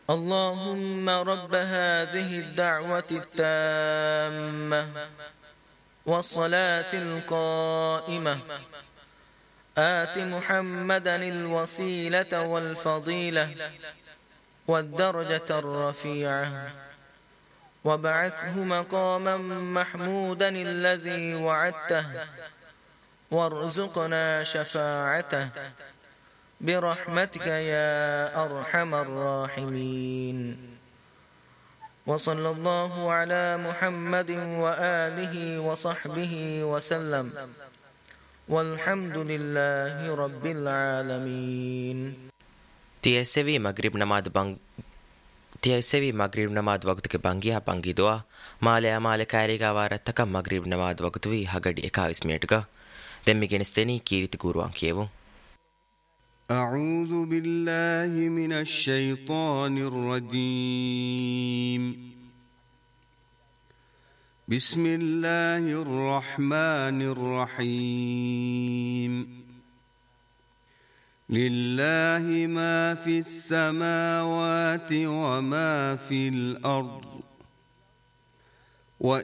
اللهم رب هذه الدعوة التامة والصلاة القائمة آت محمدا الوسيلة والفضيلة والدرجة الرفيعة وابعثه مقاما محمودا الذي وعدته وارزقنا شفاعته برحمتك يا أرحم الراحمين. وصلى الله على محمد وآله وصحبه وسلم والحمد لله رب العالمين. تيسوي مغرب نماد وقت के बंगिया पंगी दुआ माले अमाले कारिगा वारत्तक मगरिब नमाद वक्तवी हगडी 21 मिनिटगा දෙම්මිගෙනස්තෙනී කීරිති ගුරුවන් කියවු. أعوذ بالله من الشيطان الرجيم. بسم الله الرحمن الرحيم. لله ما في السماوات وما في الأرض